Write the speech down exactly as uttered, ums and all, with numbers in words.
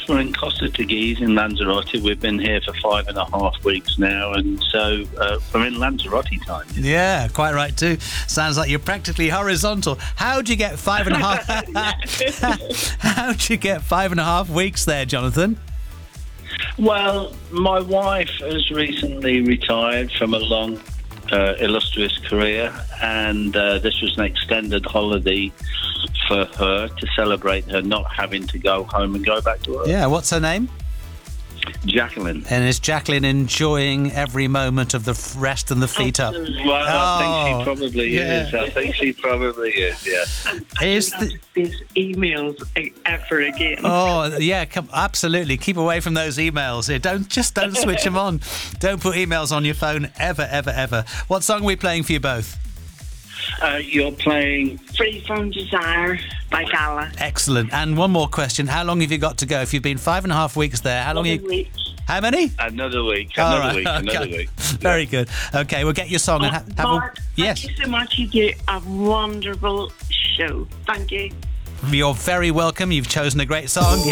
Yes, we're in Costa Teguise in Lanzarote. We've been here for five and a half weeks now, and so uh, we're in Lanzarote time. Yeah, quite right too. Sounds like you're practically horizontal. How'd you get five and a half? How'd you get five and a half weeks there, Jonathan? Well, my wife has recently retired from a long, uh, illustrious career, and uh, this was an extended holiday for her to celebrate her not having to go home and go back to work. Yeah, what's her name? Jacqueline. And is Jacqueline enjoying every moment of the f- rest and the feet up? Well, I think Oh, she probably yeah. is. I think she probably is, yeah. Is the, These emails ever again. oh, yeah, come, absolutely. Keep away from those emails. Yeah, don't Just don't switch them on. Don't put emails on your phone ever, ever, ever. What song are we playing for you both? Uh, you're playing... Free from Desire by Gala. Excellent. And one more question. How long have you got to go? If you've been five and a half weeks there, how long have you... Week. How many? Another week, All another right, week, another okay. week. Very good. Okay, we'll get your song and ha- have Mark, a... Yes. Thank you so much. You do a wonderful show. Thank you. You're very welcome. You've chosen a great song.